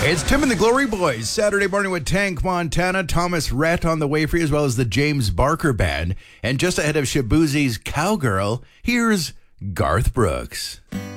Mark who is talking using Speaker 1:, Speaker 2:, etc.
Speaker 1: It's Tim and the Glory Boys, Saturday morning with Tank Montana, Thomas Rhett on the way for you, as well as the James Barker Band. And just ahead of Shabuzi's Cowgirl, here's Garth Brooks.